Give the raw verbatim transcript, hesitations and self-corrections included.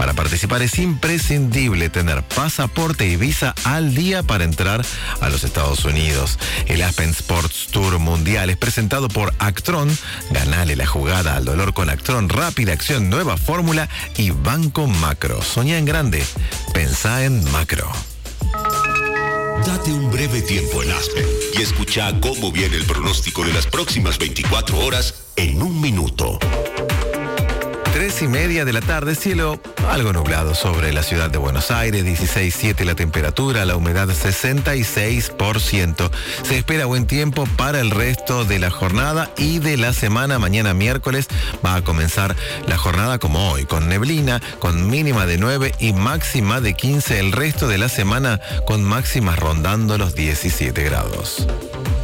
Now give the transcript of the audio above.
Para participar es imprescindible tener pasaporte y visa al día para entrar a los Estados Unidos. El Aspen Sports Tour Mundial es presentado por Actron. Ganale la jugada al dolor con Actron, rápida acción, nueva fórmula y Banco Macro. Soñá en grande, pensá en macro. Date un breve tiempo en Aspen y escucha cómo viene el pronóstico de las próximas veinticuatro horas en un minuto. Tres y media de la tarde, cielo algo nublado sobre la ciudad de Buenos Aires, dieciséis punto siete la temperatura, la humedad sesenta y seis por ciento. Se espera buen tiempo para el resto de la jornada y de la semana. Mañana miércoles va a comenzar la jornada como hoy, con neblina, con mínima de nueve y máxima de quince. El resto de la semana con máximas rondando los diecisiete grados.